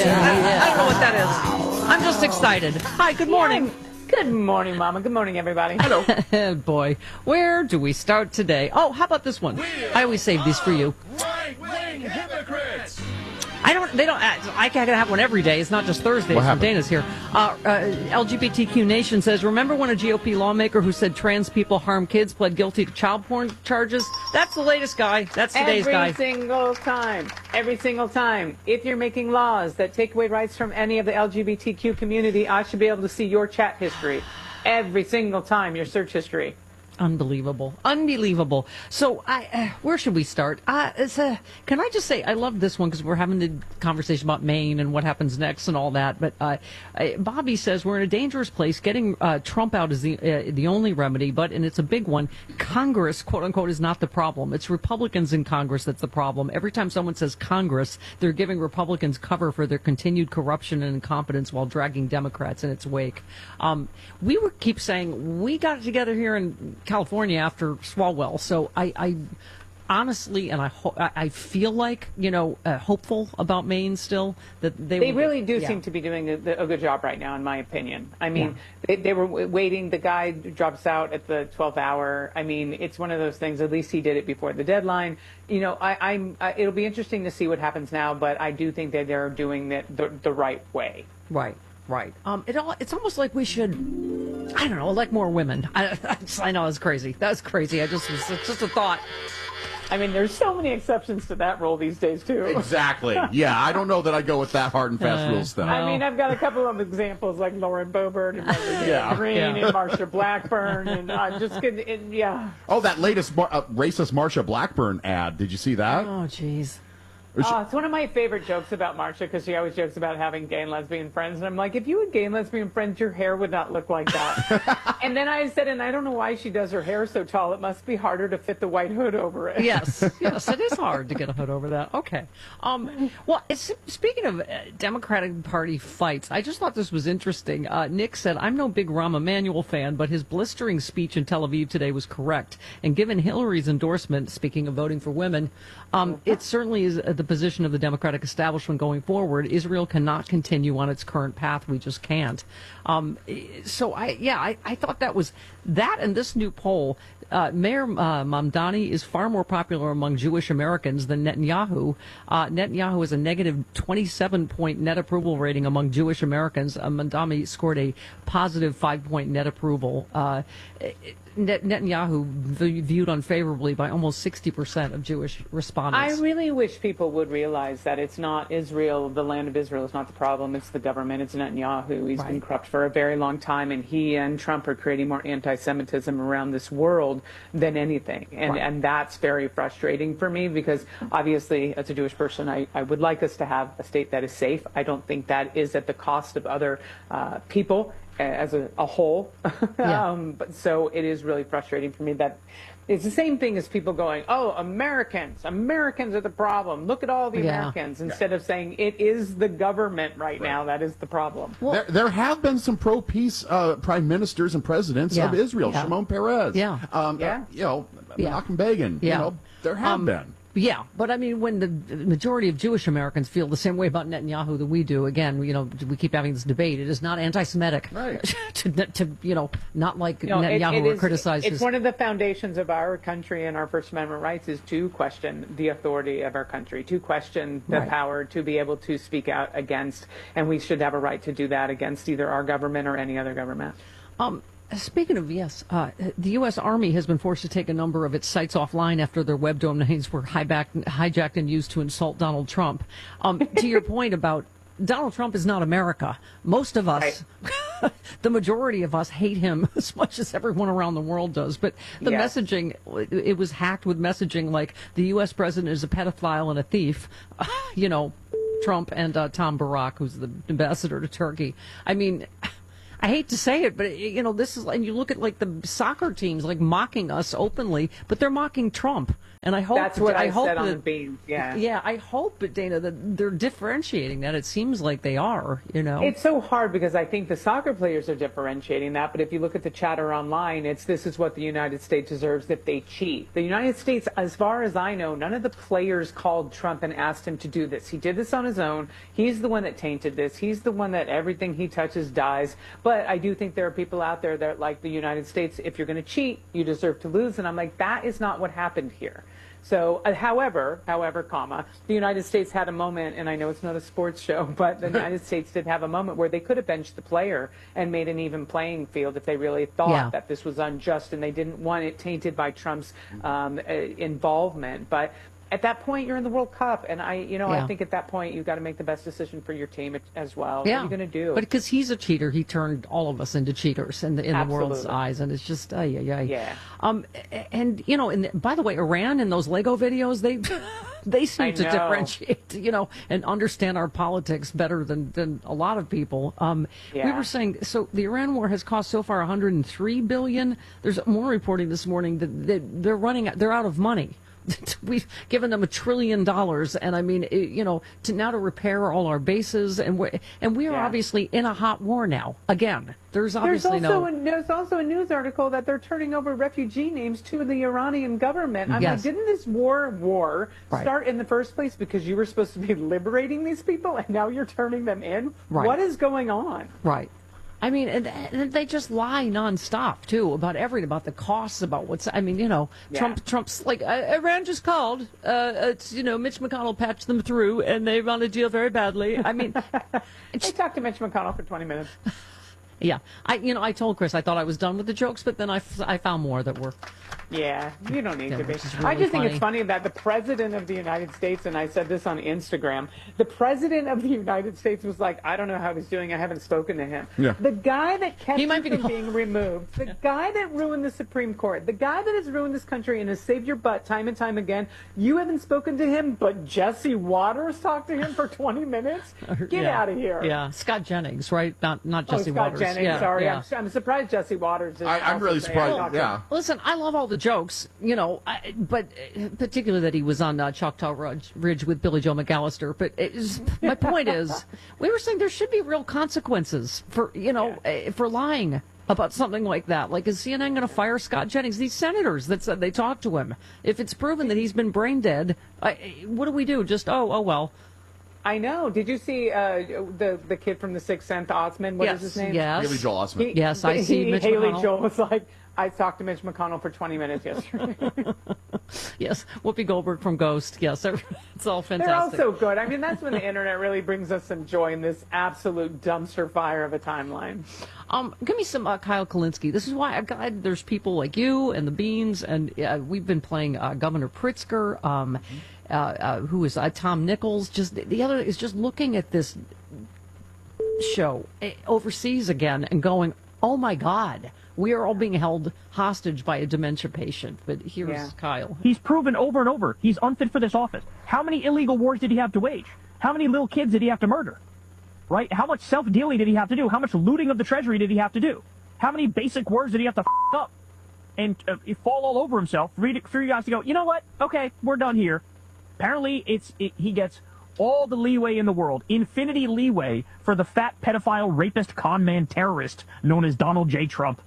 I don't know what that is. I'm just excited. Hi, good morning. Good morning, Mama. Good morning, everybody. Hello. Boy, where do we start today? Oh, how about this one? I always save these for you. Right-wing hypocrites. I can't have one every day. It's not just Thursdays. So Dana's here. LGBTQ Nation says, remember when a GOP lawmaker who said trans people harm kids pled guilty to child porn charges? That's the latest guy. That's today's guy. Every single time. Every single time. If you're making laws that take away rights from any of the LGBTQ community, I should be able to see your chat history. Every single time, your search history. Unbelievable. Unbelievable. So, where should we start? Can I just say, I love this one because we're having the conversation about Maine and what happens next and all that. But Bobby says we're in a dangerous place. Getting Trump out is the only remedy, and it's a big one. Congress, quote unquote, is not the problem. It's Republicans in Congress that's the problem. Every time someone says Congress, they're giving Republicans cover for their continued corruption and incompetence while dragging Democrats in its wake. We keep saying we got it together here in California after Swalwell, so I honestly, and I feel like, hopeful about Maine still, that they really do seem to be doing a good job right now, in my opinion. I mean, they were waiting. The guy drops out at the 12th hour. I mean, it's one of those things. At least he did it before the deadline. It'll be interesting to see what happens now, but I do think that they're doing it the right way. Right. It's almost like we should, I don't know, elect more women. I know it's crazy. That's crazy. It's just a thought. I mean, there's so many exceptions to that rule these days, too. Exactly. Yeah, I don't know that I go with that hard and fast rule stuff. I mean, I've got a couple of examples like Lauren Boebert and Martha Green and Marsha Blackburn, and I'm just kidding. Yeah. Oh, that latest racist Marsha Blackburn ad. Did you see that? Oh, jeez. It's one of my favorite jokes about Marsha because she always jokes about having gay and lesbian friends. And I'm like, if you had gay and lesbian friends, your hair would not look like that. And then I said, and I don't know why she does her hair so tall. It must be harder to fit the white hood over it. Yes, it is hard to get a hood over that. Okay. Well, speaking of Democratic Party fights, I just thought this was interesting. Nick said, I'm no big Rahm Emanuel fan, but his blistering speech in Tel Aviv today was correct. And given Hillary's endorsement, speaking of voting for women, it certainly is the position of the Democratic establishment going forward. Israel cannot continue on its current path. We just can't. So I thought that was that, and this new poll. Mayor Mamdani is far more popular among Jewish Americans than Netanyahu. Netanyahu has a negative 27-point net approval rating among Jewish Americans. Mamdani scored a positive 5-point net approval. Netanyahu viewed unfavorably by almost 60% of Jewish respondents. I really wish people would realize that it's not Israel, the land of Israel is not the problem. It's the government. It's Netanyahu. He's been corrupt for a very long time, and he and Trump are creating more anti-Semitism around this world than anything. And that's very frustrating for me because obviously, as a Jewish person, I would like us to have a state that is safe. I don't think that is at the cost of other people as a whole. But so it is really frustrating for me that it's the same thing as people going, oh, Americans are the problem. Look at all the Americans, instead of saying it is the government right now that is the problem. Well, there have been some pro-peace prime ministers and presidents of Israel. Shimon Peres. Menachem Begin. There have been. Yeah, but I mean, when the majority of Jewish Americans feel the same way about Netanyahu that we do, again, we keep having this debate. It is not anti-Semitic to not like Netanyahu or criticize. It's one of the foundations of our country and our First Amendment rights is to question the authority of our country, to question the power, to be able to speak out against, and we should have a right to do that against either our government or any other government. Speaking of, the U.S. Army has been forced to take a number of its sites offline after their web domains were hijacked and used to insult Donald Trump. To your point about Donald Trump is not America. Most of us, the majority of us, hate him as much as everyone around the world does. But the messaging, it was hacked with messaging like the U.S. president is a pedophile and a thief, Trump and Tom Barak, who's the ambassador to Turkey. I mean, I hate to say it, but this is, and you look at like the soccer teams like mocking us openly, but they're mocking Trump. And I hope that's what I said on the beam. Yeah. Yeah, I hope, Dana, that they're differentiating that. It seems like they are, It's so hard because I think the soccer players are differentiating that. But if you look at the chatter online, this is what the United States deserves if they cheat. The United States, as far as I know, none of the players called Trump and asked him to do this. He did this on his own. He's the one that tainted this. He's the one that everything he touches dies. But I do think there are people out there that, like the United States, if you're going to cheat, you deserve to lose. And I'm like, that is not what happened here. So, however, the United States had a moment, and I know it's not a sports show, but the United States did have a moment where they could have benched the player and made an even playing field if they really thought that this was unjust and they didn't want it tainted by Trump's involvement. But at that point, you're in the World Cup, and I think at that point you've got to make the best decision for your team as well. Yeah. What are you going to do? But because he's a cheater, he turned all of us into cheaters in the world's eyes, and it's just yeah. And by the way, Iran in those Lego videos, they seem to differentiate, and understand our politics better than a lot of people. We were saying, so the Iran war has cost so far $103 billion. There's more reporting this morning that they're out of money. We've given them $1 trillion, and I mean, to repair all our bases, and we are obviously in a hot war now. Again, there's also a news article that they're turning over refugee names to the Iranian government. I'm like, didn't this war start in the first place because you were supposed to be liberating these people, and now you're turning them in? Right. What is going on? Right. I mean, and they just lie nonstop too about the costs, about Trump's like, Iran just called. It's Mitch McConnell patched them through, and they want a deal very badly. I mean, I talked to Mitch McConnell for 20 minutes. Yeah, I told Chris I thought I was done with the jokes, but then I found more that were. Yeah, you don't need to be. Really I just think it's funny that the president of the United States, and I said this on Instagram, the president of the United States was like, I don't know how he's doing. I haven't spoken to him. Yeah. The guy that kept him from being removed, the guy that ruined the Supreme Court, the guy that has ruined this country and has saved your butt time and time again, you haven't spoken to him, but Jesse Waters talked to him for 20 minutes? Get out of here. Yeah, Scott Jennings, right? Not Jesse Waters. Scott Jennings, sorry. Yeah. I'm surprised Jesse Waters is I'm really surprised. Yeah. Listen, I love all the jokes, but particularly that he was on Choctaw Ridge with Billy Joe McAllister. But my point is, we were saying there should be real consequences for for lying about something like that. Like, is CNN going to fire Scott Jennings? These senators that said they talked to him. If it's proven that he's been brain dead, what do we do? Just oh well. I know. Did you see the kid from The Sixth Sense, Osmond? What is his name? Yes. Haley Joel Osment. Yes, I see Mitch Haley McConnell. Joel was like, I talked to Mitch McConnell for 20 minutes yesterday. Yes, Whoopi Goldberg from Ghost. Yes, it's all fantastic. They're all so good. I mean, that's when the internet really brings us some joy in this absolute dumpster fire of a timeline. Give me some Kyle Kulinski. This is why I'm glad there's people like you and the Beans, and we've been playing Governor Pritzker. Who is Tom Nichols? Just the other is just looking at this show overseas again and going, "Oh my God, we are all being held hostage by a dementia patient." But here's Kyle. He's proven over and over he's unfit for this office. How many illegal wars did he have to wage? How many little kids did he have to murder? Right? How much self-dealing did he have to do? How much looting of the treasury did he have to do? How many basic wars did he have to up and fall all over himself? Read it for you guys to go, you know what? Okay, we're done here. Apparently, he gets all the leeway in the world, infinity leeway for the fat pedophile, rapist, con man, terrorist known as Donald J. Trump.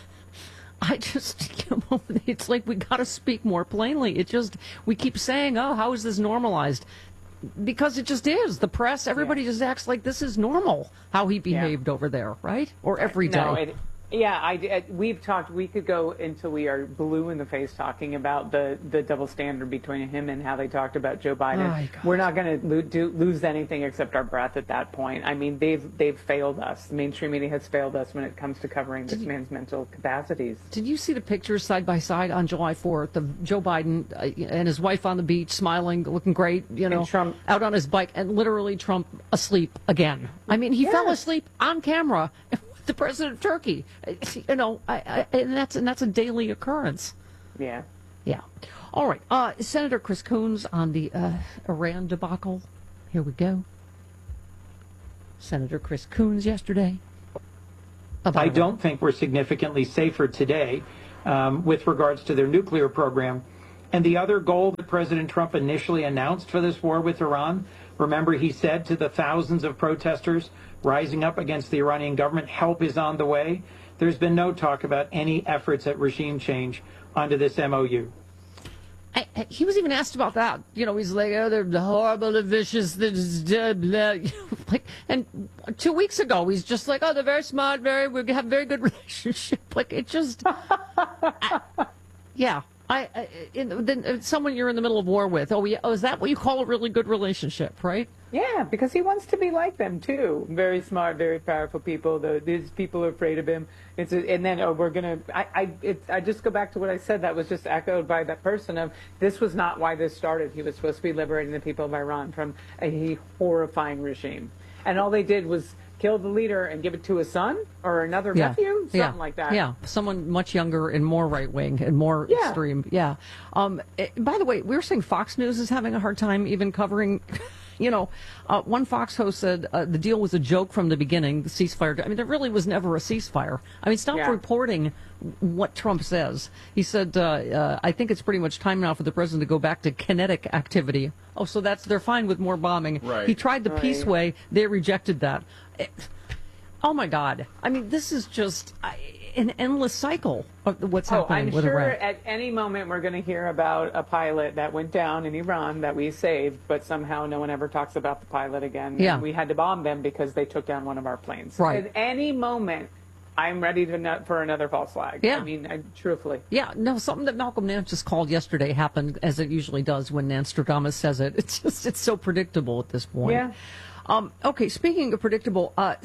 It's like we got to speak more plainly. We keep saying, oh, how is this normalized? Because it just is. The press, everybody just acts like this is normal, how he behaved over there, right? Or every day. We've talked. We could go until we are blue in the face talking about the double standard between him and how they talked about Joe Biden. We're not going to lose anything except our breath at that point. I mean, they've failed us. The mainstream media has failed us when it comes to covering this man's mental capacities. Did you see the pictures side by side on July 4th of Joe Biden and his wife on the beach, smiling, looking great, and Trump out on his bike, and literally Trump asleep again? I mean, he fell asleep on camera. The president of Turkey, and that's a daily occurrence. Yeah. All right, Senator Chris Coons on the Iran debacle. Here we go. Senator Chris Coons yesterday. I don't think we're significantly safer today with regards to their nuclear program. And the other goal that President Trump initially announced for this war with Iran, remember he said to the thousands of protesters rising up against the Iranian government, help is on the way. There's been no talk about any efforts at regime change under this MOU. He was even asked about that. You know, he's like, oh, they're horrible and vicious. Like, and 2 weeks ago, he's just like, oh, they're very smart, we have a very good relationship. Like, it just, yeah. Someone you're in the middle of war with. Oh, is that what you call a really good relationship, right? Yeah, because he wants to be like them too. Very smart, very powerful people. These people are afraid of him. And then we're gonna. I just go back to what I said. That was just echoed by that person. Of this was not why this started. He was supposed to be liberating the people of Iran from a horrifying regime, and all they did was kill the leader and give it to a son or another nephew, something like that. Yeah, someone much younger and more right-wing and more extreme. Yeah. By the way, we were saying Fox News is having a hard time even covering, you know, one Fox host said the deal was a joke from the beginning, the ceasefire. I mean, there really was never a ceasefire. I mean, stop reporting what Trump says. He said, I think it's pretty much time now for the president to go back to kinetic activity. Oh, so they're fine with more bombing. Right. He tried the peace way. They rejected that. Oh my God! I mean, this is just an endless cycle of what's happening with Iran. I'm sure at any moment we're going to hear about a pilot that went down in Iran that we saved, but somehow no one ever talks about the pilot again. Yeah. And we had to bomb them because they took down one of our planes. Right. At any moment, I'm ready for another false flag. Yeah. I mean, truthfully. Yeah, no, something that Malcolm Nance just called yesterday happened, as it usually does when Nostradamus says it. It's so predictable at this point. Yeah. Okay, speaking of predictable, I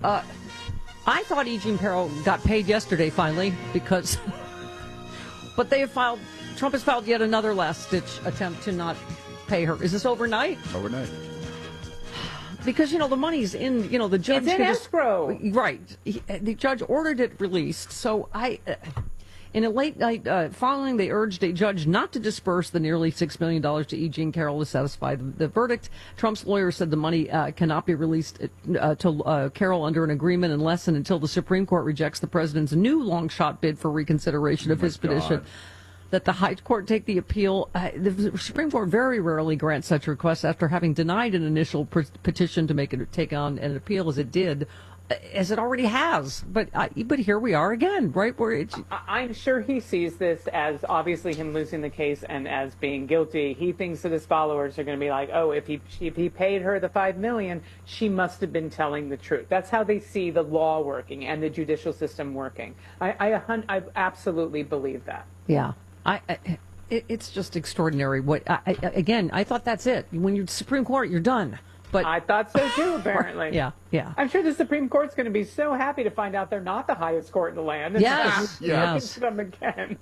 thought E. Jean Carroll got paid yesterday finally because, but Trump has filed yet another last-ditch attempt to not pay her. Is this overnight? Overnight. Because, you know, the money's in, you know, the judge... It's in escrow. Right. The judge ordered it released, so in a late night filing, they urged a judge not to disperse the nearly $6 million to E. Jean Carroll to satisfy the verdict. Trump's lawyer said the money cannot be released to Carroll under an agreement unless and until the Supreme Court rejects the president's new long-shot bid for reconsideration of his petition. That the High Court take the appeal. The Supreme Court very rarely grants such requests after having denied an initial petition to take on an appeal as it did, as it already has. But here we are again, right? Where I'm sure he sees this as obviously him losing the case and as being guilty. He thinks that his followers are going to be like, oh, if he paid her the $5 million, she must have been telling the truth. That's how they see the law working and the judicial system working. I absolutely believe that. Yeah. It's just extraordinary. Again, I thought that's it. When you're Supreme Court, you're done. But I thought so too, apparently. Yeah. I'm sure the Supreme Court's going to be so happy to find out they're not the highest court in the land. Yes. Them again.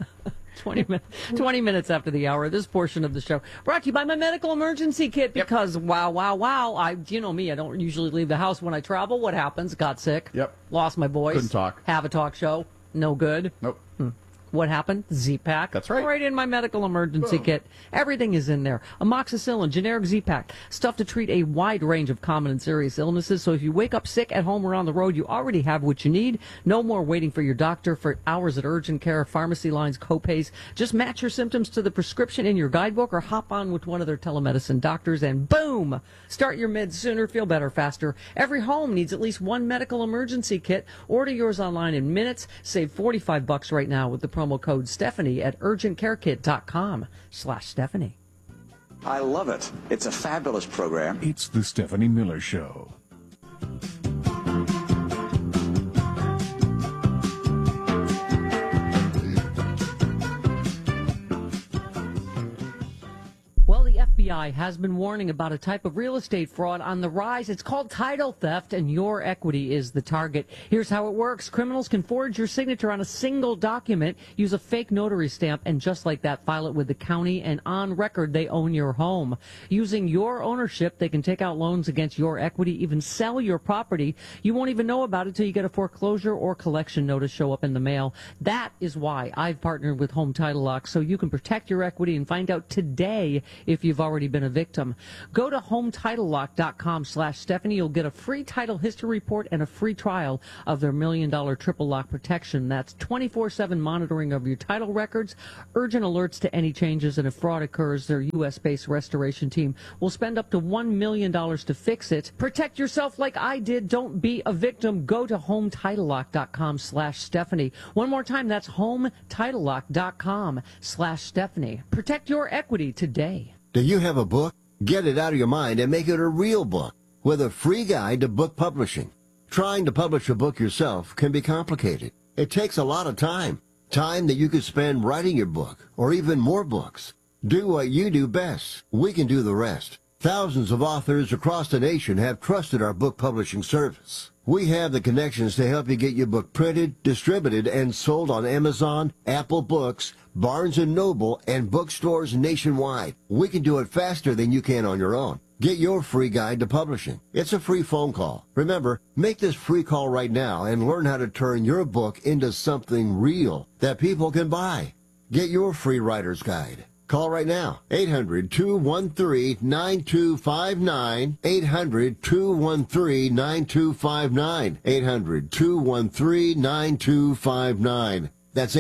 20 minutes after the hour, this portion of the show brought to you by my medical emergency kit because wow. You know me, I don't usually leave the house when I travel. What happens? Got sick. Yep. Lost my voice. Couldn't talk. Have a talk show. No good. Nope. What happened? Z-Pack. That's right. Right in my medical emergency kit. Everything is in there. Amoxicillin, generic Z-Pack, stuff to treat a wide range of common and serious illnesses. So if you wake up sick at home or on the road, you already have what you need. No more waiting for your doctor for hours at urgent care, pharmacy lines, copays. Just match your symptoms to the prescription in your guidebook or hop on with one of their telemedicine doctors and boom! Start your meds sooner, feel better faster. Every home needs at least one medical emergency kit. Order yours online in minutes. Save $45 right now with the promo code Stephanie at urgentcarekit.com/Stephanie. I love it. It's a fabulous program. It's the Stephanie Miller Show. Well, the FBI has been warning about a type of real estate fraud on the rise. It's called title theft, and your equity is the target. Here's how it works. Criminals can forge your signature on a single document, use a fake notary stamp, and just like that, file it with the county, and on record, they own your home. Using your ownership, they can take out loans against your equity, even sell your property. You won't even know about it till you get a foreclosure or collection notice show up in the mail. That is why I've partnered with Home Title Lock, so you can protect your equity and find out today if you've already been a victim. Go to HomeTitleLock.com/Stephanie. You'll get a free title history report and a free trial of their $1 million triple lock protection. That's 24/7 monitoring of your title records, urgent alerts to any changes, and if fraud occurs, their U.S.-based restoration team will spend up to $1 million to fix it. Protect yourself like I did. Don't be a victim. Go to HomeTitleLock.com/Stephanie. One more time, that's HomeTitleLock.com/Stephanie. Protect your equity today. Do you have a book? Get it out of your mind and make it a real book with a free guide to book publishing. Trying to publish a book yourself can be complicated. It takes a lot of time. Time that you could spend writing your book or even more books. Do what you do best. We can do the rest. Thousands of authors across the nation have trusted our book publishing service. We have the connections to help you get your book printed, distributed, and sold on Amazon, Apple Books, Barnes & Noble, and bookstores nationwide. We can do it faster than you can on your own. Get your free guide to publishing. It's a free phone call. Remember, make this free call right now and learn how to turn your book into something real that people can buy. Get your free writer's guide. Call right now, 800-213-9259, 800-213-9259, 800-213-9259. That's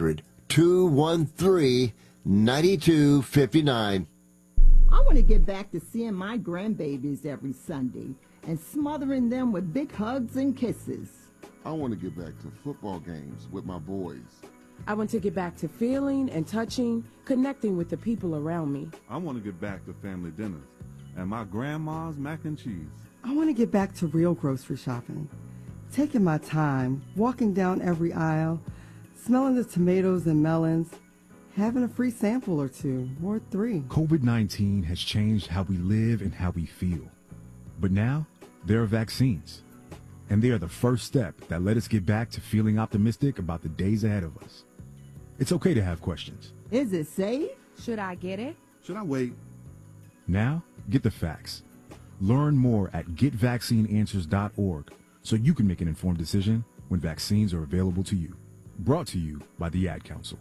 800-213-9259. I want to get back to seeing my grandbabies every Sunday and smothering them with big hugs and kisses. I want to get back to football games with my boys. I want to get back to feeling and touching, connecting with the people around me. I want to get back to family dinners and my grandma's mac and cheese. I want to get back to real grocery shopping, taking my time, walking down every aisle, smelling the tomatoes and melons, having a free sample or two, or 3. COVID-19 has changed how we live and how we feel. But now, there are vaccines. And they are the first step that let us get back to feeling optimistic about the days ahead of us. It's okay to have questions. Is it safe? Should I get it? Should I wait? Now, get the facts. Learn more at getvaccineanswers.org so you can make an informed decision when vaccines are available to you. Brought to you by the Ad Council.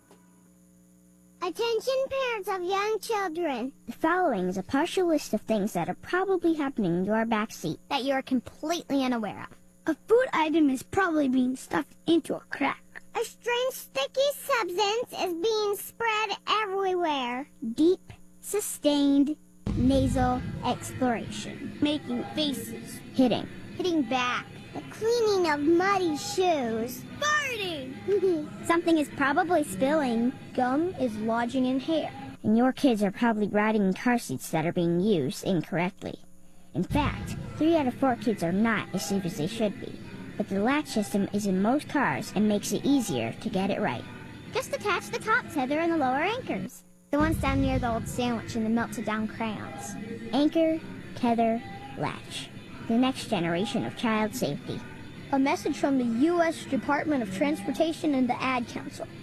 Attention parents of young children. The following is a partial list of things that are probably happening in your backseat that you are completely unaware of. A food item is probably being stuffed into a crack. A strange sticky substance is being spread everywhere. Deep, sustained, nasal exploration. Making faces. Hitting back. The cleaning of muddy shoes. Farting! Something is probably spilling. Gum is lodging in hair. And your kids are probably riding in car seats that are being used incorrectly. In fact, 3 out of 4 kids are not as safe as they should be. But the latch system is in most cars and makes it easier to get it right. Just attach the top tether and the lower anchors. The ones down near the old sandwich and the melted down crayons. Anchor, tether, latch. The next generation of child safety. A message from the U.S. Department of Transportation and the Ad Council.